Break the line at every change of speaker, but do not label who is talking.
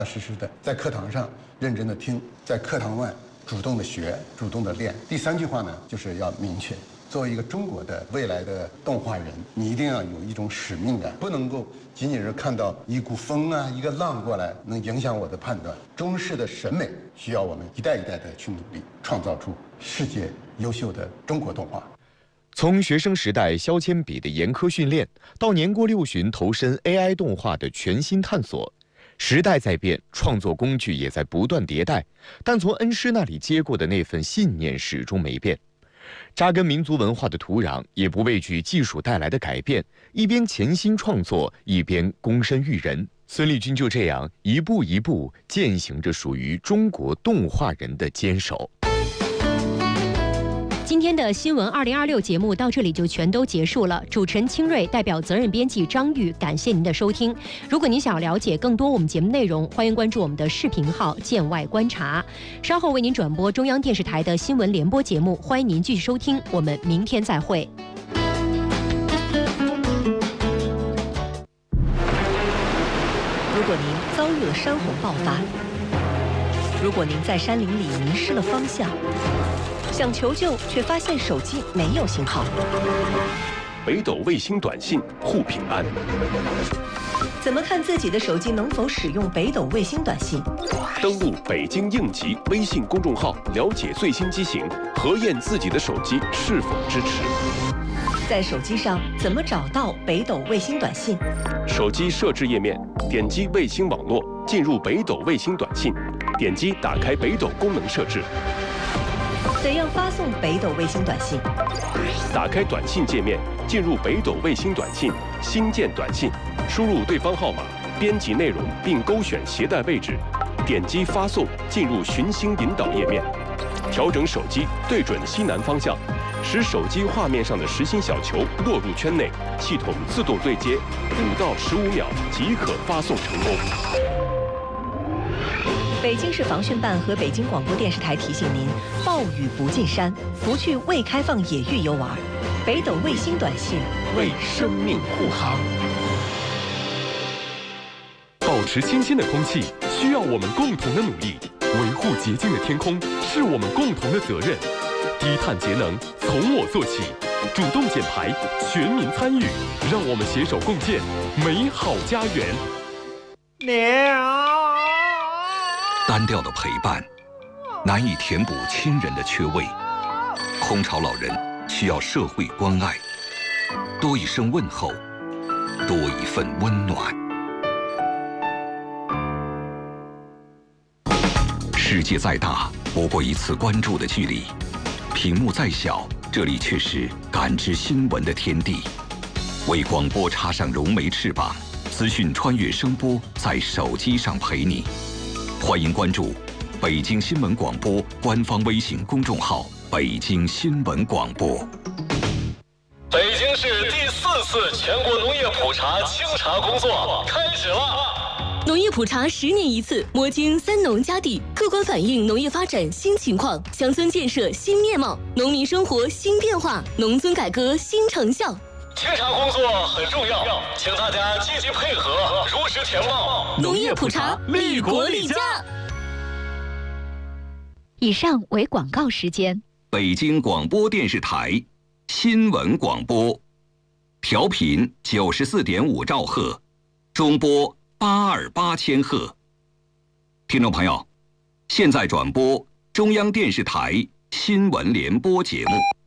实实的在课堂上认真的听，在课堂外主动的学，主动的练。第3句话呢，就是要明确。作为一个中国的未来的动画人，你一定要有一种使命感，不能够仅仅是看到一股风啊、一个浪过来能影响我的判断。中式的审美需要我们一代一代的去努力，创造出世界优秀的中国动画。
从学生时代削铅笔的严苛训练，到年过60旬投身 AI 动画的全新探索，时代在变，创作工具也在不断迭代，但从恩师那里接过的那份信念始终没变。扎根民族文化的土壤，也不畏惧技术带来的改变，一边潜心创作，一边躬身育人。孙立军就这样一步一步践行着属于中国动画人的坚守。
今天的新闻2026节目到这里就全都结束了。主持人清瑞代表责任编辑张玉，感谢您的收听。如果您想要了解更多我们节目内容，欢迎关注我们的视频号“见外观察”。稍后为您转播中央电视台的新闻联播节目，欢迎您继续收听。我们明天再会。
如果您遭遇了山洪爆发，如果您在山林里迷失了方向，想求救却发现手机没有信号，
北斗卫星短信护平安。
怎么看自己的手机能否使用北斗卫星短信？
登录北京应急微信公众号，了解最新机型，核验自己的手机是否支持。
在手机上怎么找到北斗卫星短信？
手机设置页面，点击卫星网络，进入北斗卫星短信，点击打开北斗功能设置。
怎样发送北斗卫星短信？
打开短信界面，进入北斗卫星短信，新建短信，输入对方号码，编辑内容并勾选携带位置，点击发送，进入寻星引导页面，调整手机对准西南方向，使手机画面上的实心小球落入圈内，系统自动对接，5到15秒即可发送成功。
北京市防汛办和北京广播电视台提醒您：暴雨不进山，不去未开放野域游玩。北斗卫星短信为生命护航。
保持清新的空气需要我们共同的努力，维护洁净的天空是我们共同的责任。低碳节能从我做起，主动减排，全民参与，让我们携手共建美好家园。
单调的陪伴，难以填补亲人的缺位。空巢老人需要社会关爱，多一声问候，多一份温暖。世界再大，不过一次关注的距离；屏幕再小，这里却是感知新闻的天地。为广播插上融媒翅膀，资讯穿越声波，在手机上陪你。欢迎关注北京新闻广播官方微信公众号“北京新闻广播”。
北京市第4次全国农业普查清查工作开始了。
农业普查10年1次，摸清三农家地，客观反映农业发展新情况，乡村建设新面貌，农民生活新变化，农村改革新成效。
清查工作很重要，请大家积极配合，如实填报。
农业普查，利国利家。
以上为广告时间。
北京广播电视台新闻广播，调频94.5兆赫，中波828千赫。听众朋友，现在转播中央电视台新闻联播节目。